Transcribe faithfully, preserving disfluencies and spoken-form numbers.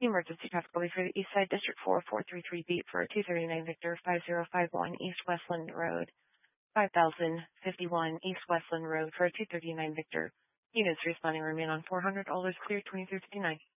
Emergency traffic will be for the East Side District four four three three beat for two thirty-nine Victor five zero five one East Westland Road, five thousand fifty-one East Westland Road for two thirty-nine Victor. Units responding remain on four hundred, all is clear twenty-three fifty-nine.